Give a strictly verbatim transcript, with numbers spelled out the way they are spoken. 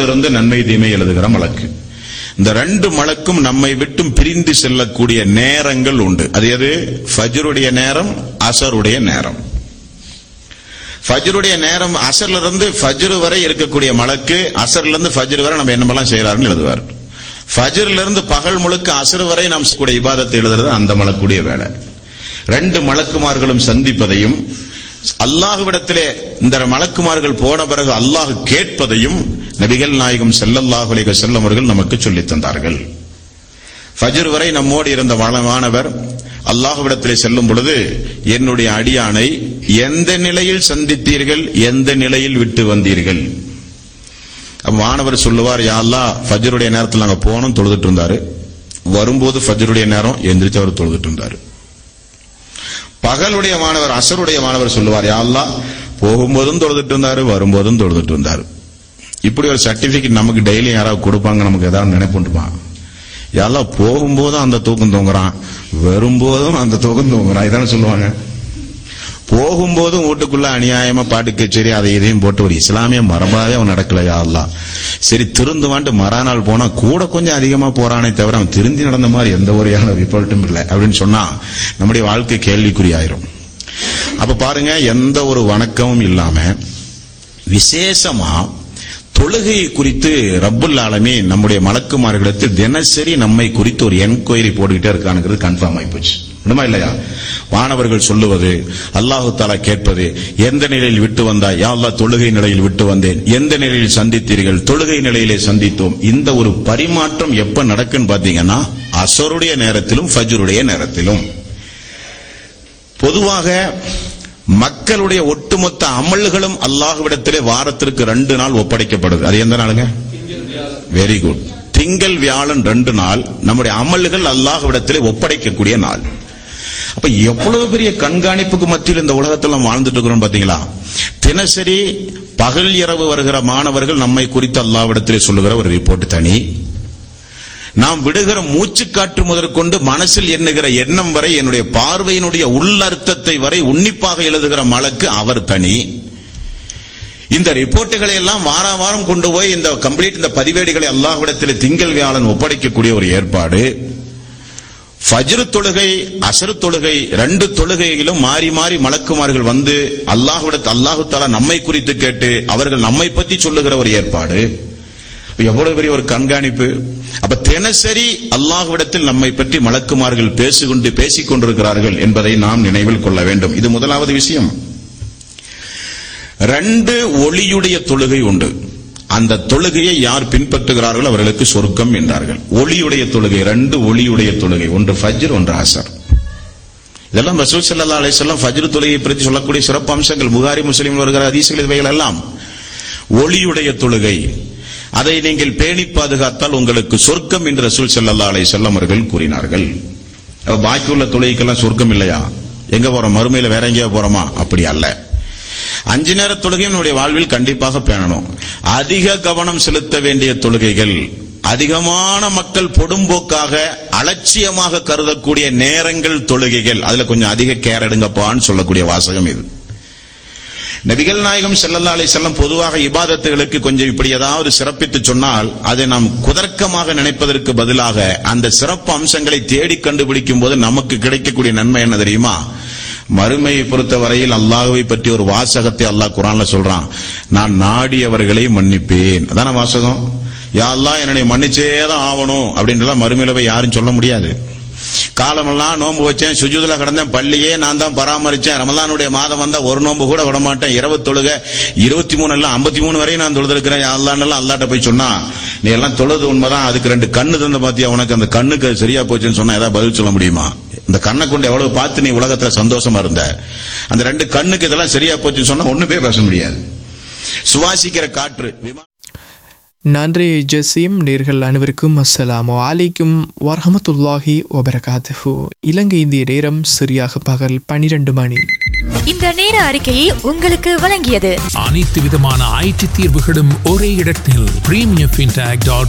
நம்மோடு இருந்து நன்மை தீமை எழுதுகிற மலக்கு. இந்த ரெண்டு மலக்கும் நம்மை விட்டும் பிரிந்து செல்லக்கூடிய நேரங்கள் உண்டு. அது எது? ஃபஜ்ருடைய நேரம், அசருடைய நேரம். ஃபஜ்ருடைய நேரம் அசர்ல இருந்து ஃபஜ்ரு வரை இருக்கக்கூடிய மலக்கு அசர்ல இருந்து ஃபஜ்ரு வரை நம்ம என்னமெல்லாம் செய்யறாருன்னு எழுதுவார். ஃபஜ்ர்ல இருந்து பகல் முழுக்க அசர் வரை நாம் கூட இபாதத்தை எழுதுறது அந்த மலக்குடைய வேலை. ரெண்டு மலக்குமார்களும் சந்திப்பதையும் அல்லாஹ்விடத்திலே இந்த மலக்குமார்கள் போன பிறகு அல்லாஹ் கேட்பதையும் நபிகள் நாயகம் ஸல்லல்லாஹு அலைஹி வஸல்லம் அவர்கள் நமக்கு சொல்லித் தந்தார்கள். ஃபஜ்ர் வரை நம்மோடு இருந்த மாணவர் அல்லாஹ்விடத்திலே செல்லும் பொழுது, என்னுடைய அடியானை எந்த நிலையில் சந்தித்தீர்கள், எந்த நிலையில் விட்டு வந்தீர்கள்? மாணவர் சொல்லுவார், யா அல்லாஹ் ஃபஜ்ருடைய நேரத்தில் நாங்க போனோம், தொழுதுட்டு இருந்தாரு. வரும்போது ஃபஜ்ருடைய நேரம் எந்திரிச்சு அவர் தொழுதுட்டு இருந்தாரு. பகலுடைய மாணவர், அசருடைய மாணவர் சொல்லுவார், யா அல்லாஹ் போகும்போதும் தொழுதுட்டு இருந்தாரு, வரும்போதும் தொழுதுட்டு இருந்தாரு. இப்படி ஒரு சர்டிபிகேட் நமக்கு டெய்லி யாராவது கொடுப்பாங்க, நமக்கு ஏதாவது நினைப்புட்டுப்பான். யா அல்லாஹ் போகும்போதும் அந்த தூக்கம் தூங்குறான், வரும்போதும் அந்த தூக்கம் தூங்குறான், இதானே சொல்லுவாங்க. போகும்போதும் வீட்டுக்குள்ள அநியாயமா பாட்டு கச்சேரி அதை இதையும் போட்டு ஒரு இஸ்லாமிய மரபாவே அவன் நடக்கல. யா அல்லாஹ் சரி திருந்துவான்ட்டு மறாநாள் போனா கூட கொஞ்சம் அதிகமா போறானே தவிர அவன் திருந்தி நடந்த மாதிரி எந்த ஒரு ரிப்போர்ட்டும் இல்லை அப்படின்னு சொன்னா நம்முடைய வாழ்க்கை கேள்விக்குறியாயிரும். அப்ப பாருங்க, எந்த ஒரு வணக்கமும் இல்லாம விசேஷமா தொழுகையை குறித்து ரப்புல் ஆலமீன் நம்முடைய மலக்குமார்களிடத்தில் தினசரி நம்மை குறித்து ஒரு என்கொயரி போட்டுக்கிட்டே இருக்கானுங்கிறது கன்ஃபார்ம் ஆகி போச்சு. உண்மை இல்லையா? வானவர்கள் சொல்லுவது, அல்லாஹு தஆலா கேட்பது, எந்த நிலையில் விட்டு வந்தாய்? யா அல்லாஹ் தொழுகை நிலையில் விட்டு வந்தேன். எந்த நிலையில் சந்தித்தீர்கள்? தொழுகை நிலையிலே சந்தித்தோம். இந்த ஒரு பரிமாற்றம் எப்ப நடக்குன்னு பாத்தீங்கன்னா அசருடைய நேரத்திலும் ஃபஜ்ருடைய நேரத்திலும். பொதுவாக மக்களுடைய ஒட்டுமொத்த அமல்களும் அல்லாஹ்விடத்திலே வாரத்திற்கு ரெண்டு நாள் ஒப்படைக்கப்படுது. அது எந்த நாளுங்க? Very good. திங்கள் வியாழன் ரெண்டு நாள் நம்முடைய அமல்கள் அல்லாஹ்விடத்திலே ஒப்படைக்கக்கூடிய நாள். அப்ப எவ்வளவு பெரிய கண்காணிப்புக்கு மத்தியில் இந்த உலகத்தில் நாம் வாழ்ந்துட்டு இருக்கிறோம் பாத்தீங்களா? தினசரி பகல் இரவு வருகிற மாணவர்கள் நம்மை குறித்து அல்லாஹ்விடத்திலே சொல்லுகிற ஒரு ரிப்போர்ட் தனி. நாம் விடுகிற மூச்சு காற்று முதற்கொண்டு மனசில் எண்ணுகிற எண்ணம் வரை, என்னுடைய பார்வையினுடைய உள்ளர்த்தத்தை வரை உன்னிப்பாக எழுதுகிற மலக்கு அவர் தனி. இந்த ரிப்போர்ட்டுகளை எல்லாம் வார வாரம் கொண்டு போய் இந்த கம்ப்ளீட் இந்த பதிவேடுகளை அல்லாஹ்விடத்தில் திங்கள் வியாழன் ஒப்படைக்கக்கூடிய ஒரு ஏற்பாடு. ஃபஜ்ர் தொழுகை, அஸ்ர் தொழுகை, ரெண்டு தொழுகையிலும் மாறி மாறி மலக்குமார்கள் வந்து அல்லாஹ்விடத்தில் அல்லாஹு தஆலா நம்மை குறித்து கேட்டு அவர்கள் நம்மை பற்றி சொல்லுகிற ஒரு ஏற்பாடு. எவ்வளவு பெரிய ஒரு கண்காணிப்பு! அப்ப தினசரி அல்லாஹ்விடத்தில் நம்மை பற்றி மலக்குமார்கள் பேசிக்கொண்டு பேசிக் கொண்டிருக்கிறார்கள் என்பதை நாம் நினைவில் கொள்ள வேண்டும். இது முதலாவது விஷயம். ரெண்டு ஒளியுடைய தொழுகை உண்டு. அந்த தொழுகையை யார் பின்பற்றுகிறார்கள் அவர்களுக்கு சொர்க்கம் என்றார்கள். ஒளியுடைய தொழுகை, ரெண்டு ஒளியுடைய தொழுகை, ஒன்று ஃபஜ்ர், ஒன்று அஸர். இதெல்லாம் ரசூல் ஸல்லல்லாஹு அலைஹி வஸல்லம் ஃபஜ்ர் தொழுகையை பற்றி சொல்லக்கூடிய சிறப்பு அம்சங்கள். புகாரி முஸ்லிமில் வருகிற ஹதீஸ்கள் இவைகள் எல்லாம் ஒளியுடைய தொழுகை. அதை நீங்கள் பேணி பாதுகாத்தால் உங்களுக்கு சொர்க்கம் என்று ரசூல் ஸல்லல்லாஹு அலைஹி வஸல்லம் அவர்கள் கூறினார்கள். பாக்கியுள்ள தொழுகைக்கெல்லாம் சொர்க்கம் இல்லையா? எங்க போறோம்? மறுமையில வேற எங்கேயா போறோமா? அப்படி அல்ல. அஞ்சு நேர தொழுகையும் நம்முடைய வாழ்வில் கண்டிப்பாக பேணணும். அதிக கவனம் செலுத்த வேண்டிய தொழுகைகள், அதிகமான மக்கள் பொடும்போக்காக அலட்சியமாக கருதக்கூடிய நேரங்கள் தொழுகைகள், அதுல கொஞ்சம் அதிக கேர் எடுங்கப்பான்னு சொல்லக்கூடிய வாசகம் இது. நபிகள் நாயகம் ஸல்லல்லாஹு அலைஹி வஸல்லம் பொதுவாக இபாதத்துகளுக்கு கொஞ்சம் இப்படி ஏதாவது சிறப்பித்து சொன்னால் அதை நாம் குதர்க்கமாக நினைப்பதற்கு பதிலாக அந்த சிறப்பு அம்சங்களை தேடி கண்டுபிடிக்கும் போது நமக்கு கிடைக்கக்கூடிய நன்மை என்ன தெரியுமா? மறுமையை பொறுத்த வரையில் அல்லாஹ்வை பற்றி ஒரு வாசகத்தை அல்லாஹ் குர்ஆன்ல சொல்றான், நான் நாடியவர்களை மன்னிப்பேன். அதான வாசகம். யா அல்லாஹ் என்னை மன்னிச்சேதான் ஆகணும் அப்படின்றலாம் மறுமையில போய் யாரும் சொல்ல முடியாது. காலமெல்லாம் நோன்பு வச்சேன், சுஜூதுல கிடந்தேன், பள்ளியே நான் தான் பராமரிச்சேன், ரமலானுடைய மாதம் வந்தா ஒரு நோன்பு கூட விட மாட்டேன், இரவு தொழுக இருபத்தி மூணு எல்லாம் ஐம்பத்தி மூணு வரையும் நான் தொழுதிருக்கிறேன் அல்லாஹ் அல்லாட்ட போய் சொன்னா, நீ எல்லாம் தொழுது உண்மைதான், அதுக்கு ரெண்டு கண்ணு தந்த பாத்தியா, உனக்கு அந்த கண்ணுக்கு சரியா போச்சுன்னு சொன்னா ஏதாவது பதில் சொல்ல முடியுமா? இந்த கண்ணை கொண்டு எவ்வளவு பார்த்து நீ உலகத்துல சந்தோஷமா இருந்த, அந்த ரெண்டு கண்ணுக்கு இதெல்லாம் சரியா போச்சுன்னு சொன்னா ஒண்ணுமே பேச முடியாது. சுவாசிக்கிற காற்று. நன்றி ஜசீம். நேர்கள் அனைவருக்கும் அஸ்ஸலாமு அலைக்கும் வரஹ்மத்துல்லாஹி வபரகாத்துஹு. இலங்கை இந்திய நேரம் சரியாக பகல் பனிரெண்டு மணி. இந்த நேர அறிக்கையை உங்களுக்கு வழங்கியது அனைத்து விதமான ஐடி தீர்வுகளும் ஒரே இடத்தில் பிரீமியம் ஃபின்டெக் டாட்